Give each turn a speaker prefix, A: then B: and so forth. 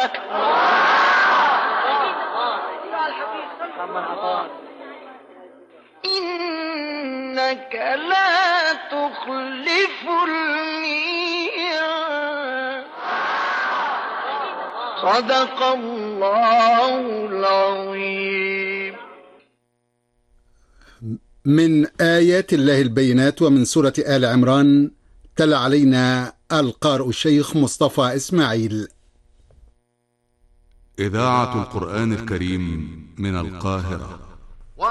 A: إنك لا تخلف الميعاد. صدق الله العظيم.
B: من آيات الله البينات ومن سورة آل عمران. تلا علينا القارئ الشيخ مصطفى إسماعيل.
C: إذاعة القرآن الكريم من القاهرة.